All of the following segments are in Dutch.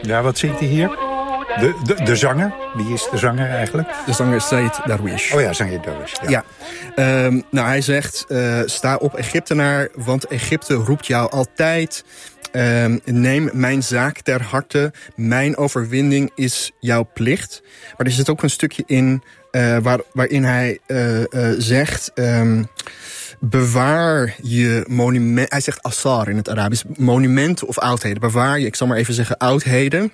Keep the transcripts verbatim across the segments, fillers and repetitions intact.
Ja, wat zingt hij hier? De, de, de zanger? Wie is de zanger eigenlijk? De zanger is Said Darwish. Oh ja, Said Darwish. Ja. ja. Um, nou, hij zegt, uh, sta op Egyptenaar, want Egypte roept jou altijd. Um, neem mijn zaak ter harte, mijn overwinning is jouw plicht. Maar er zit ook een stukje in uh, waar, waarin hij uh, uh, zegt... Um, bewaar je monument... Hij zegt asar in het Arabisch. Monumenten of oudheden. Bewaar je, ik zal maar even zeggen, oudheden.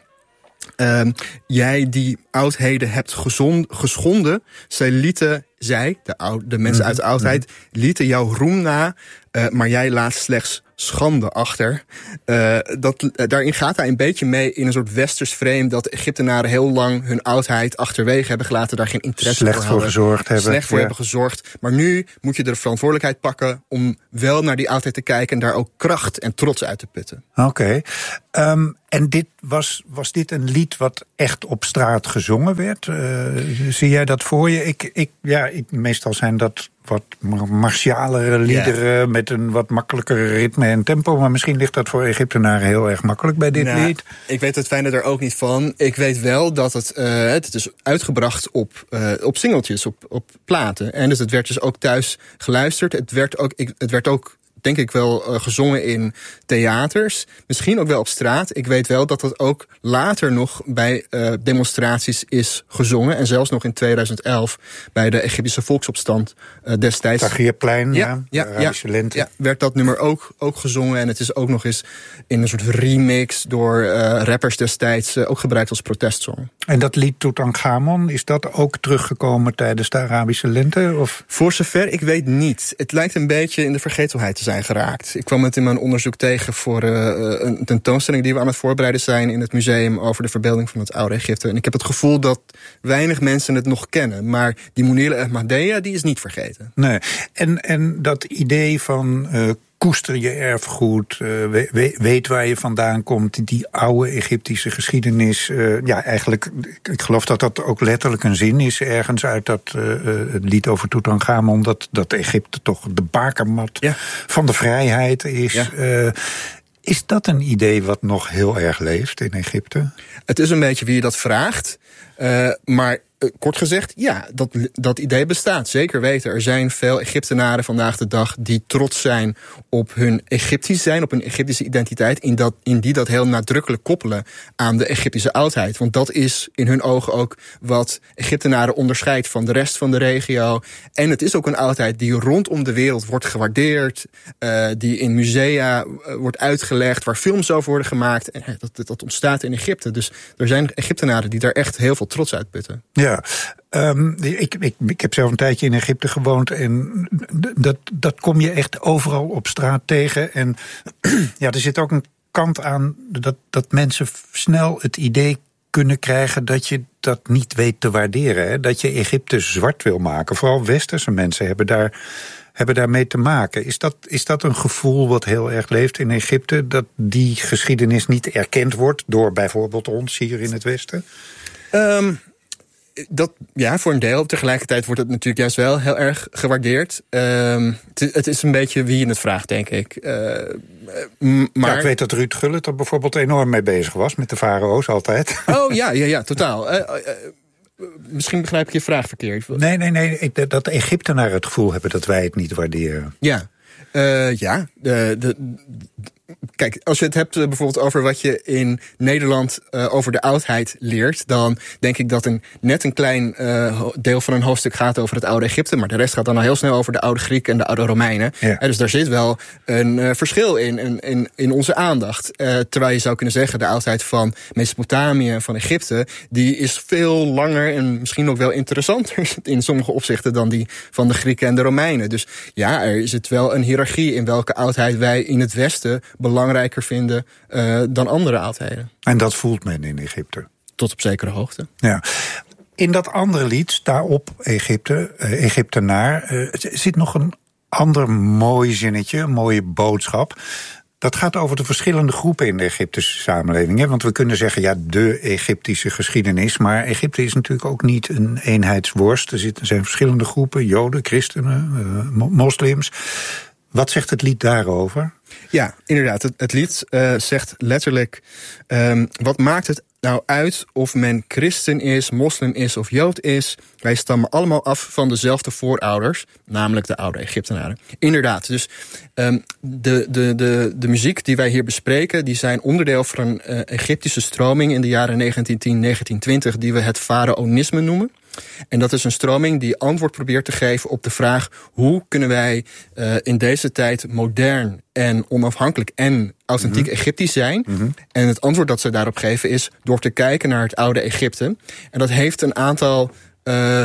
Um, jij die oudheden hebt gezond, geschonden. Zij lieten, zij, de, oude, de mensen uit de oudheid... lieten jouw roem na, uh, maar jij laat slechts schande achter. Uh, dat, uh, daarin gaat hij een beetje mee in een soort westers frame... dat de Egyptenaren heel lang hun oudheid achterwege hebben gelaten... daar geen interesse Slecht voor, voor hadden, gezorgd hebben. Slecht voor ja. hebben gezorgd. Maar nu moet je de verantwoordelijkheid pakken... om wel naar die oudheid te kijken... en daar ook kracht en trots uit te putten. Oké. Okay. Um, en dit was, was dit een lied wat echt op straat gezongen werd? Uh, zie jij dat voor je? Ik, ik, ja, ik, meestal zijn dat wat martialere liederen... Yeah. met een wat makkelijker ritme en tempo. Maar misschien ligt dat voor Egyptenaren heel erg makkelijk bij dit nou, lied. Ik weet het fijne er ook niet van. Ik weet wel dat het, uh, het is uitgebracht op, uh, op singeltjes, op, op platen. En dus het werd dus ook thuis geluisterd. Het werd ook, ik, het werd ook denk ik wel uh, gezongen in theaters. Misschien ook wel op straat. Ik weet wel dat het ook later nog bij uh, demonstraties is gezongen. En zelfs nog in tweeduizend elf bij de Egyptische volksopstand uh, destijds. Tahrirplein, ja. Ja, ja, Arabische ja, lente. ja, werd dat nummer ook, ook gezongen. En het is ook nog eens in een soort remix door uh, rappers destijds uh, ook gebruikt als protestsong. En dat lied Tutankhamon, is dat ook teruggekomen tijdens de Arabische lente? Of? Voor zover ik weet niet. Het lijkt een beetje in de vergetelheid te zijn geraakt. Ik kwam het in mijn onderzoek tegen voor uh, een tentoonstelling die we aan het voorbereiden zijn in het museum over de verbeelding van het oude Egypte. En ik heb het gevoel dat weinig mensen het nog kennen. Maar die Mounir el-Ahmadiyya, die is niet vergeten. Nee. En, en dat idee van uh, koester je erfgoed, uh, we, weet waar je vandaan komt, die oude Egyptische geschiedenis. Uh, ja, eigenlijk, ik geloof dat dat ook letterlijk een zin is ergens uit dat uh, het lied over Tutankhamon, dat, dat Egypte toch de bakermat ja. van de vrijheid is. Ja. Uh, is dat een idee wat nog heel erg leeft in Egypte? Het is een beetje wie je dat vraagt, uh, maar kort gezegd, ja, dat, dat idee bestaat. Zeker weten. Er zijn veel Egyptenaren vandaag de dag die trots zijn op hun Egyptisch zijn, op hun Egyptische identiteit, in, dat, in die dat heel nadrukkelijk koppelen aan de Egyptische oudheid. Want dat is in hun ogen ook wat Egyptenaren onderscheidt van de rest van de regio. En het is ook een oudheid die rondom de wereld wordt gewaardeerd, uh, die in musea uh, wordt uitgelegd, waar films over worden gemaakt. En uh, dat, dat ontstaat in Egypte. Dus er zijn Egyptenaren die daar echt heel veel trots uit putten. Ja. Ja, um, ik, ik, ik heb zelf een tijdje in Egypte gewoond en dat, dat kom je echt overal op straat tegen. En ja, er zit ook een kant aan dat, dat mensen snel het idee kunnen krijgen dat je dat niet weet te waarderen. Hè? Dat je Egypte zwart wil maken. Vooral westerse mensen hebben daar, hebben daarmee te maken. Is dat, is dat een gevoel wat heel erg leeft in Egypte? Dat die geschiedenis niet erkend wordt door bijvoorbeeld ons hier in het Westen? Um, dat, ja, voor een deel. Tegelijkertijd wordt het natuurlijk juist wel heel erg gewaardeerd. Um, het, het is een beetje wie je het vraagt, denk ik. Uh, m- maar... Ja, ik weet dat Ruud Gullit er bijvoorbeeld enorm mee bezig was, met de farao's altijd. Oh ja, ja, ja, totaal. Uh, uh, misschien begrijp ik je vraag verkeerd. Nee, nee, nee. Ik, dat de Egyptenaren het gevoel hebben dat wij het niet waarderen. Ja, uh, ja. De, de, Kijk, als je het hebt uh, bijvoorbeeld over wat je in Nederland uh, over de oudheid leert, dan denk ik dat een, net een klein uh, deel van een hoofdstuk gaat over het oude Egypte, maar de rest gaat dan al heel snel over de oude Grieken en de oude Romeinen. Ja. Uh, dus daar zit wel een uh, verschil in, in, in, in onze aandacht. Uh, terwijl je zou kunnen zeggen, de oudheid van Mesopotamië en van Egypte, die is veel langer en misschien ook wel interessanter in sommige opzichten dan die van de Grieken en de Romeinen. Dus ja, er zit wel een hiërarchie in welke oudheid wij in het Westen belangrijker vinden uh, dan andere oudheden. En dat voelt men in Egypte? Tot op zekere hoogte. Ja. In dat andere lied, Sta op Egypte, uh, Egyptenaar, uh, zit nog een ander mooi zinnetje, een mooie boodschap. Dat gaat over de verschillende groepen in de Egyptische samenleving. Hè? Want we kunnen zeggen, ja, de Egyptische geschiedenis. Maar Egypte is natuurlijk ook niet een eenheidsworst. Er zijn verschillende groepen, Joden, christenen, uh, moslims. Wat zegt het lied daarover? Ja, inderdaad. Het, het lied uh, zegt letterlijk... Um, wat maakt het nou uit of men christen is, moslim is of jood is? Wij stammen allemaal af van dezelfde voorouders, namelijk de oude Egyptenaren. Inderdaad, dus um, de, de, de, de muziek die wij hier bespreken... die zijn onderdeel van een uh, Egyptische stroming in de jaren negentien tien, negentien twintig... die we het faraonisme noemen. En dat is een stroming die antwoord probeert te geven op de vraag... hoe kunnen wij uh, in deze tijd modern en onafhankelijk en authentiek mm-hmm. Egyptisch zijn? Mm-hmm. En het antwoord dat ze daarop geven is door te kijken naar het oude Egypte. En dat heeft een aantal uh,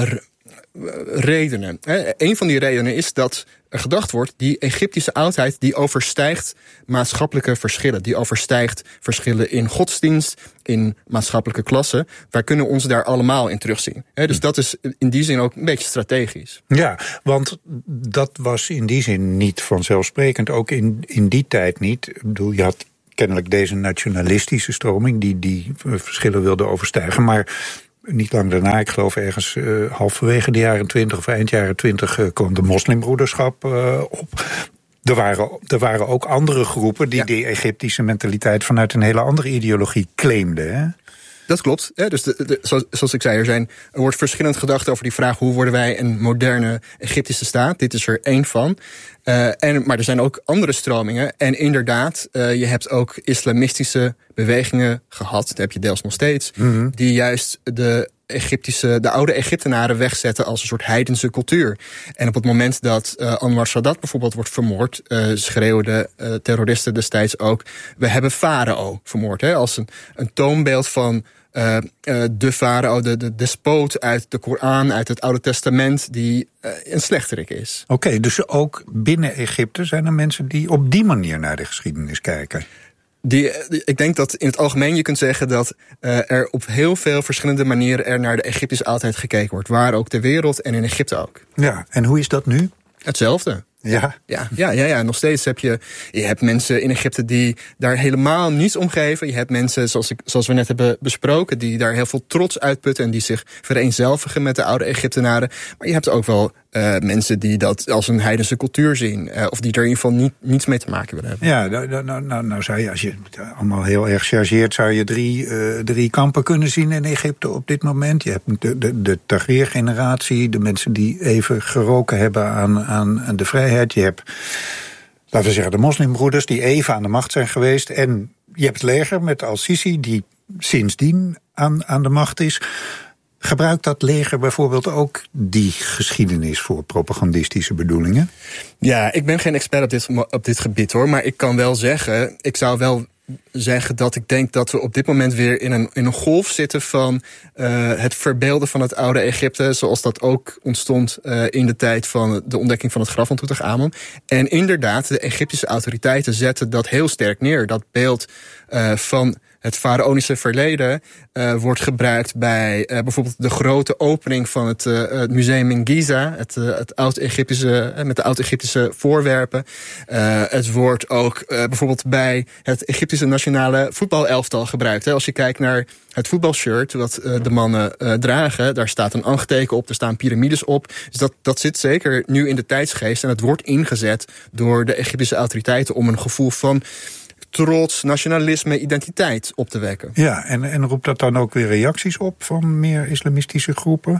redenen. Een van die redenen is dat er gedacht wordt... die Egyptische oudheid die overstijgt maatschappelijke verschillen. Die overstijgt verschillen in godsdienst, in maatschappelijke klassen. Wij kunnen ons daar allemaal in terugzien. Dus dat is in die zin ook een beetje strategisch. Ja, want dat was in die zin niet vanzelfsprekend. Ook in, in die tijd niet. Ik bedoel, je had kennelijk deze nationalistische stroming... die die verschillen wilde overstijgen, maar... Niet lang daarna, ik geloof ergens uh, halverwege de jaren twintig of eind jaren twintig... Uh, kwam de moslimbroederschap uh, op. Er waren, er waren ook andere groepen die ja. die Egyptische mentaliteit... vanuit een hele andere ideologie claimden, hè? Dat klopt. Hè? Dus de, de, zoals, zoals ik zei, er, zijn, er wordt verschillend gedacht over die vraag... hoe worden wij een moderne Egyptische staat? Dit is er één van. Uh, en, maar er zijn ook andere stromingen. En inderdaad, uh, je hebt ook islamistische bewegingen gehad. Dat heb je deels nog steeds. Mm-hmm. Die juist de Egyptische, de oude Egyptenaren wegzetten als een soort heidense cultuur. En op het moment dat uh, Anwar Sadat bijvoorbeeld wordt vermoord... Uh, schreeuwden uh, terroristen destijds ook... we hebben farao vermoord. Hè, als een, een toonbeeld van... Uh, uh, de farao, de, de despoot uit de Koran, uit het Oude Testament... die uh, een slechterik is. Oké, okay, dus ook binnen Egypte zijn er mensen die op die manier naar de geschiedenis kijken? Die, ik denk dat in het algemeen je kunt zeggen dat uh, er op heel veel verschillende manieren... er naar de Egyptische oudheid gekeken wordt. Waar ook ter wereld en in Egypte ook. Ja, en hoe is dat nu? Hetzelfde. Ja. Ja, ja, ja, ja, nog steeds heb je... Je hebt mensen in Egypte die daar helemaal niets om geven. Je hebt mensen, zoals, ik, zoals we net hebben besproken... die daar heel veel trots uitputten... en die zich vereenzelvigen met de oude Egyptenaren. Maar je hebt ook wel uh, mensen die dat als een heidense cultuur zien... Uh, of die er in ieder geval niet, niets mee te maken willen hebben. Ja, nou, nou, nou, nou zou je, als je allemaal heel erg chargeert... zou je drie, uh, drie kampen kunnen zien in Egypte op dit moment. Je hebt de, de, de Tahrir-generatie, de mensen die even geroken hebben aan, aan de vrijheid... Je hebt, laten we zeggen, de moslimbroeders die even aan de macht zijn geweest. En je hebt het leger met Al-Sisi die sindsdien aan, aan de macht is. Gebruikt dat leger bijvoorbeeld ook die geschiedenis voor propagandistische bedoelingen? Ja, ik ben geen expert op dit, op dit gebied hoor. Maar ik kan wel zeggen, ik zou wel zeggen dat ik denk dat we op dit moment weer in een, in een golf zitten van uh, het verbeelden van het oude Egypte, zoals dat ook ontstond uh, in de tijd van de ontdekking van het graf van Toetanchamon. En inderdaad, de Egyptische autoriteiten zetten dat heel sterk neer. Dat beeld uh, van het faraonische verleden uh, wordt gebruikt bij uh, bijvoorbeeld de grote opening van het, uh, het museum in Giza, het, uh, het oud-Egyptische, uh, met de oud-Egyptische voorwerpen. Uh, het wordt ook uh, bijvoorbeeld bij het Egyptische nationale voetbalelftal gebruikt. Hè. Als je kijkt naar het voetbalshirt wat uh, de mannen uh, dragen, daar staat een ankteken op, er staan piramides op. Dus dat, dat zit zeker nu in de tijdsgeest en het wordt ingezet door de Egyptische autoriteiten om een gevoel van trots, nationalisme, identiteit op te wekken. Ja, en, en roept dat dan ook weer reacties op van meer islamistische groepen?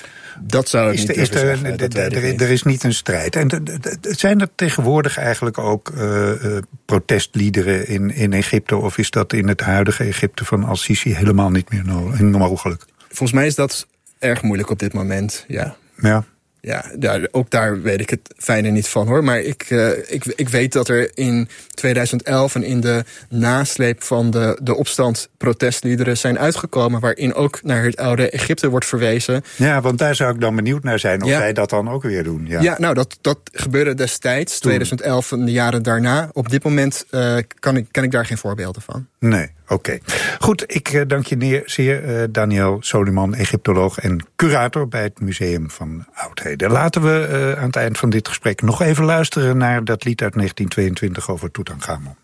Dat zou ik is niet de, is zeggen. Er, de, de, de, er is niet een strijd. En de, de, de, zijn er tegenwoordig eigenlijk ook uh, uh, protestliederen in, in Egypte? Of is dat in het huidige Egypte van Al-Sisi helemaal niet meer mogelijk? Volgens mij is dat erg moeilijk op dit moment, ja. Ja. Ja, daar, ook daar weet ik het fijne niet van hoor. Maar ik, uh, ik, ik weet dat er in tweeduizend elf en in de nasleep van de, de opstand protestliederen zijn uitgekomen, waarin ook naar het oude Egypte wordt verwezen. Ja, want daar zou ik dan benieuwd naar zijn of ja. wij dat dan ook weer doen. Ja, ja nou, dat, dat gebeurde destijds, Toen. tweeduizend elf en de jaren daarna. Op dit moment uh, kan, ik, kan ik daar geen voorbeelden van. Nee, oké. Okay. Goed, ik uh, dank je neer, zeer, uh, Daniel Soliman, Egyptoloog en curator bij het Museum van Oudheden. Laten we uh, aan het eind van dit gesprek nog even luisteren naar dat lied uit negentien tweeëntwintig over Toetanchamon.